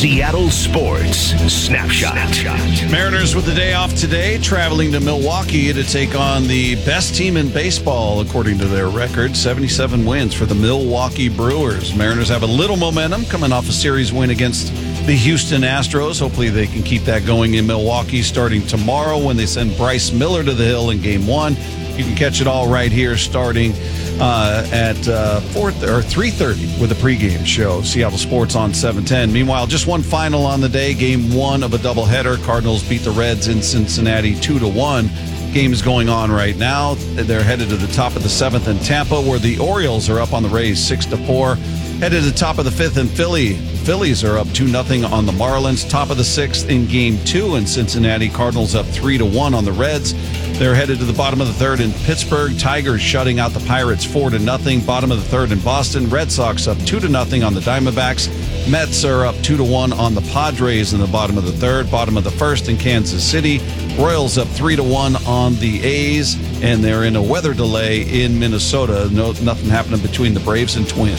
Seattle Sports Snapshot. Mariners with the day off today, traveling to Milwaukee to take on the best team in baseball, according to their record. 77 wins for the Milwaukee Brewers. Mariners have a little momentum coming off a series win against the Houston Astros. Hopefully they can keep that going in Milwaukee starting tomorrow when they send Bryce Miller to the hill in Game 1. You can catch it all right here starting at 3:30 with a pregame show. Seattle Sports on 710. Meanwhile, just one final on the day. Game 1 of a doubleheader. Cardinals beat the Reds in Cincinnati 2-1. Game is going on right now. They're headed to the top of the 7th in Tampa, where the Orioles are up on the Rays 6-4. Headed to the top of the 5th in Philly. Phillies are up 2-0 on the Marlins. Top of the 6th in Game 2 in Cincinnati. Cardinals up 3-1 on the Reds. They're headed to the bottom of the 3rd in Pittsburgh. Tigers shutting out the Pirates 4-0. Bottom of the 3rd in Boston. Red Sox up 2-0 on the Diamondbacks. Mets are up 2-1 on the Padres in the bottom of the 3rd. Bottom of the 1st in Kansas City. Royals up 3-1 on the A's, and they're in a weather delay in Minnesota. Nothing happening between the Braves and Twins.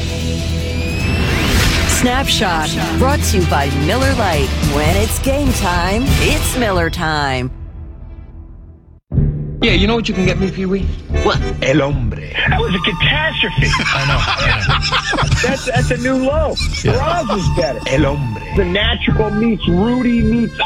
Snapshot brought to you by Miller Lite. When it's game time, it's Miller time. Yeah, you know what you can get me, Pee-wee? What? El Hombre. That was a catastrophe. I know. That's a new low. Roz is better. El Hombre. The natural meets Rudy meets